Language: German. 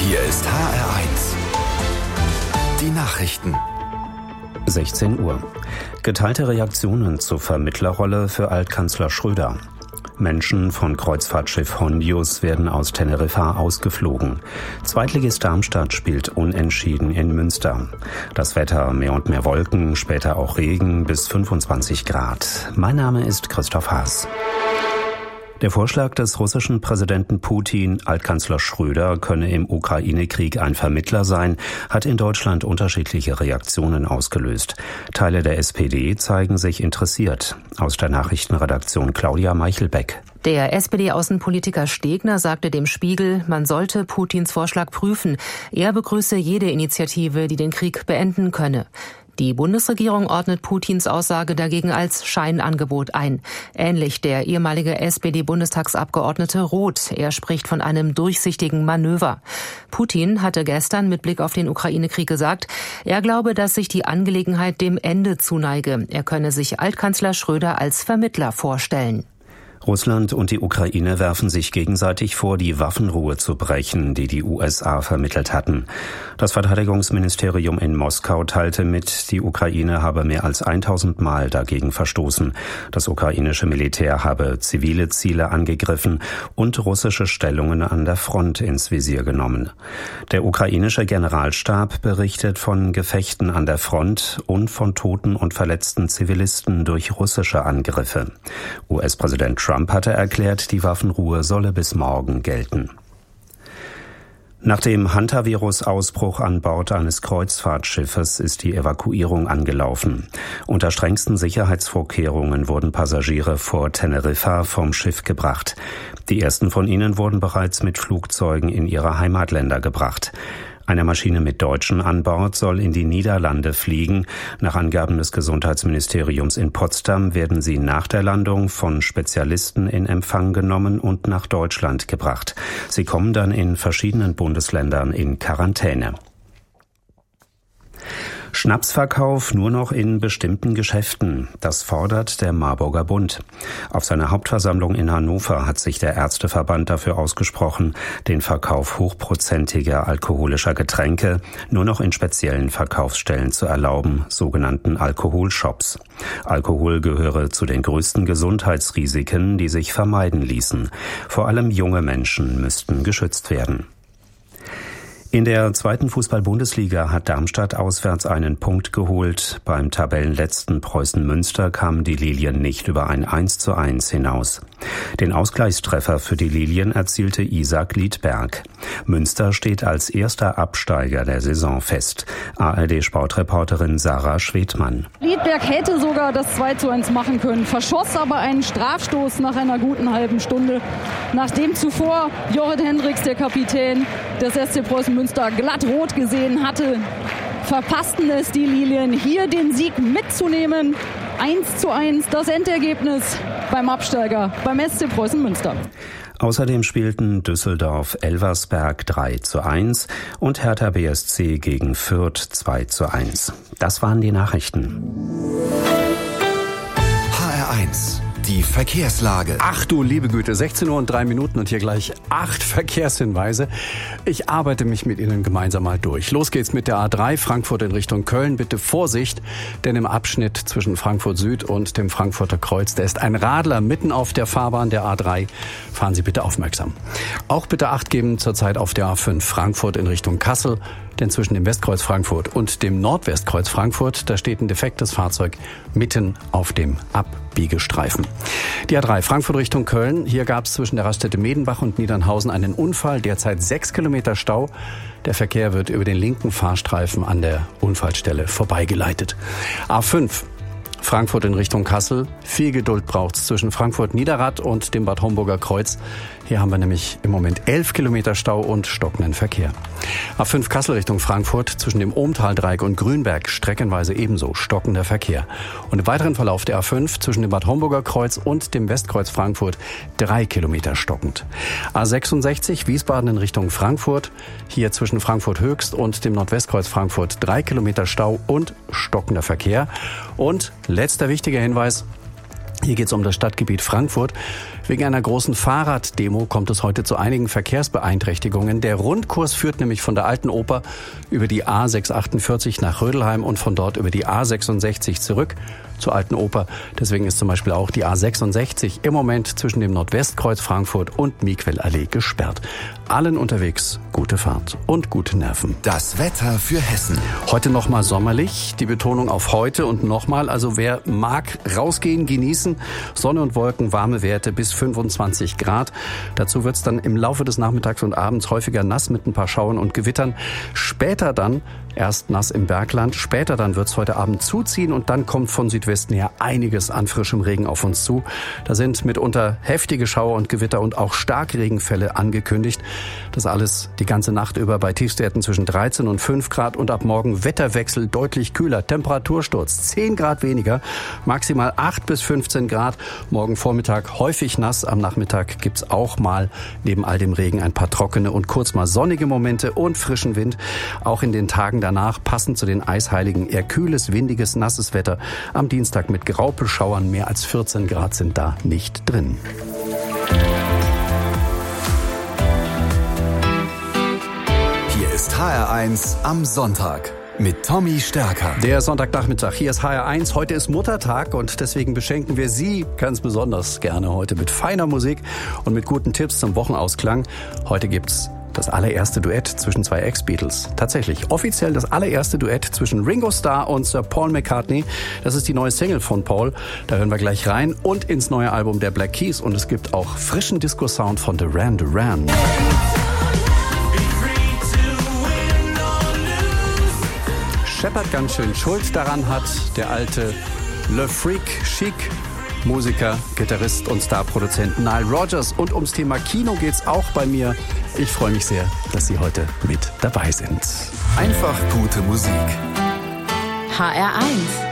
Hier ist HR1. Die Nachrichten. 16 Uhr. Geteilte Reaktionen zur Vermittlerrolle für Altkanzler Schröder. Menschen von Kreuzfahrtschiff Hondius werden aus Teneriffa ausgeflogen. Zweitligist Darmstadt spielt unentschieden in Münster. Das Wetter: mehr und mehr Wolken, später auch Regen bis 25 Grad. Mein Name ist Christoph Haas. Der Vorschlag des russischen Präsidenten Putin, Altkanzler Schröder könne im Ukraine-Krieg ein Vermittler sein, hat in Deutschland unterschiedliche Reaktionen ausgelöst. Teile der SPD zeigen sich interessiert. Aus der Nachrichtenredaktion Claudia Meichelbeck. Der SPD-Außenpolitiker Stegner sagte dem Spiegel, man sollte Putins Vorschlag prüfen. Er begrüße jede Initiative, die den Krieg beenden könne. Die Bundesregierung ordnet Putins Aussage dagegen als Scheinangebot ein. Ähnlich der ehemalige SPD-Bundestagsabgeordnete Roth. Er spricht von einem durchsichtigen Manöver. Putin hatte gestern mit Blick auf den Ukraine-Krieg gesagt, er glaube, dass sich die Angelegenheit dem Ende zuneige. Er könne sich Altkanzler Schröder als Vermittler vorstellen. Russland und die Ukraine werfen sich gegenseitig vor, die Waffenruhe zu brechen, die die USA vermittelt hatten. Das Verteidigungsministerium in Moskau teilte mit, die Ukraine habe mehr als 1000 Mal dagegen verstoßen. Das ukrainische Militär habe zivile Ziele angegriffen und russische Stellungen an der Front ins Visier genommen. Der ukrainische Generalstab berichtet von Gefechten an der Front und von toten und verletzten Zivilisten durch russische Angriffe. US-Präsident Trump hatte erklärt, die Waffenruhe solle bis morgen gelten. Nach dem Hantavirus-Ausbruch an Bord eines Kreuzfahrtschiffes ist die Evakuierung angelaufen. Unter strengsten Sicherheitsvorkehrungen wurden Passagiere vor Teneriffa vom Schiff gebracht. Die ersten von ihnen wurden bereits mit Flugzeugen in ihre Heimatländer gebracht. Eine Maschine mit Deutschen an Bord soll in die Niederlande fliegen. Nach Angaben des Gesundheitsministeriums in Potsdam werden sie nach der Landung von Spezialisten in Empfang genommen und nach Deutschland gebracht. Sie kommen dann in verschiedenen Bundesländern in Quarantäne. Schnapsverkauf nur noch in bestimmten Geschäften. Das fordert der Marburger Bund. Auf seiner Hauptversammlung in Hannover hat sich der Ärzteverband dafür ausgesprochen, den Verkauf hochprozentiger alkoholischer Getränke nur noch in speziellen Verkaufsstellen zu erlauben, sogenannten Alkoholshops. Alkohol gehöre zu den größten Gesundheitsrisiken, die sich vermeiden ließen. Vor allem junge Menschen müssten geschützt werden. In der zweiten Fußball-Bundesliga hat Darmstadt auswärts einen Punkt geholt. Beim Tabellenletzten Preußen Münster kamen die Lilien nicht über ein 1:1 hinaus. Den Ausgleichstreffer für die Lilien erzielte Isaac Liedberg. Münster steht als erster Absteiger der Saison fest. ARD-Sportreporterin Sarah Schwedmann. Liedberg hätte sogar das 2:1 machen können, verschoss aber einen Strafstoß nach einer guten halben Stunde. Nachdem zuvor Jorrit Hendricks, der Kapitän des SC Preußen Münster, glatt rot gesehen hatte, verpassten es die Lilien, hier den Sieg mitzunehmen. 1:1 das Endergebnis beim Absteiger, beim SC Preußen Münster. Außerdem spielten Düsseldorf-Elversberg 3:1 und Hertha BSC gegen Fürth 2:1. Das waren die Nachrichten. HR1. Die Verkehrslage. Ach du liebe Güte, 16 Uhr und 3 Minuten und hier gleich 8 Verkehrshinweise. Ich arbeite mich mit Ihnen gemeinsam mal durch. Los geht's mit der A3 Frankfurt in Richtung Köln. Bitte Vorsicht, denn im Abschnitt zwischen Frankfurt Süd und dem Frankfurter Kreuz, da ist ein Radler mitten auf der Fahrbahn der A3. Fahren Sie bitte aufmerksam. Auch bitte Acht geben zurzeit auf der A5 Frankfurt in Richtung Kassel. Denn zwischen dem Westkreuz Frankfurt und dem Nordwestkreuz Frankfurt, da steht ein defektes Fahrzeug mitten auf dem Abbiegestreifen. Die A3 Frankfurt Richtung Köln. Hier gab es zwischen der Raststätte Medenbach und Niedernhausen einen Unfall. Derzeit 6 Kilometer Stau. Der Verkehr wird über den linken Fahrstreifen an der Unfallstelle vorbeigeleitet. A5 Frankfurt in Richtung Kassel. Viel Geduld braucht's zwischen Frankfurt-Niederrad und dem Bad Homburger Kreuz. Hier haben wir nämlich im Moment 11 Kilometer Stau und stockenden Verkehr. A5 Kassel Richtung Frankfurt zwischen dem Ohmtaldreieck und Grünberg streckenweise ebenso stockender Verkehr. Und im weiteren Verlauf der A5 zwischen dem Bad Homburger Kreuz und dem Westkreuz Frankfurt 3 Kilometer stockend. A66 Wiesbaden in Richtung Frankfurt. Hier zwischen Frankfurt Höchst und dem Nordwestkreuz Frankfurt 3 Kilometer Stau und stockender Verkehr. Und letzter wichtiger Hinweis. Hier geht es um das Stadtgebiet Frankfurt. Wegen einer großen Fahrraddemo kommt es heute zu einigen Verkehrsbeeinträchtigungen. Der Rundkurs führt nämlich von der Alten Oper über die A648 nach Rödelheim und von dort über die A66 zurück zur Alten Oper. Deswegen ist zum Beispiel auch die A66 im Moment zwischen dem Nordwestkreuz Frankfurt und Miquelallee gesperrt. Allen unterwegs gute Fahrt und gute Nerven. Das Wetter für Hessen. Heute nochmal sommerlich, die Betonung auf heute und nochmal. Also wer mag, rausgehen, genießen. Sonne und Wolken, warme Werte bis 25 Grad. Dazu wird es dann im Laufe des Nachmittags und Abends häufiger nass mit ein paar Schauern und Gewittern. Später dann erst nass im Bergland. Später dann wird es heute Abend zuziehen und dann kommt von Südwesten her einiges an frischem Regen auf uns zu. Da sind mitunter heftige Schauer und Gewitter und auch Starkregenfälle angekündigt. Das alles die ganze Nacht über bei Tiefstwerten zwischen 13 und 5 Grad und ab morgen Wetterwechsel deutlich kühler. Temperatursturz 10 Grad weniger, maximal 8 bis 15 Grad. Morgen Vormittag häufig nass. Am Nachmittag gibt's auch mal neben all dem Regen ein paar trockene und kurz mal sonnige Momente und frischen Wind. Auch in den Tagen danach passend zu den Eisheiligen eher kühles, windiges, nasses Wetter. Am Dienstag mit Graupelschauern, mehr als 14 Grad sind da nicht drin. Hier ist HR1 am Sonntag mit Tommy Stärker. Der Sonntagnachmittag, hier ist HR1. Heute ist Muttertag und deswegen beschenken wir Sie ganz besonders gerne heute mit feiner Musik und mit guten Tipps zum Wochenausklang. Heute gibt's das allererste Duett zwischen zwei Ex-Beatles. Tatsächlich, offiziell das allererste Duett zwischen Ringo Starr und Sir Paul McCartney. Das ist die neue Single von Paul. Da hören wir gleich rein. Und ins neue Album der Black Keys. Und es gibt auch frischen Disco-Sound von Duran Duran. Shepard ganz schön Schuld daran hat, der alte Le Freak Chic Musiker, Gitarrist und Starproduzent Nile Rodgers. Und ums Thema Kino geht's auch bei mir. Ich freue mich sehr, dass Sie heute mit dabei sind. Einfach gute Musik. HR1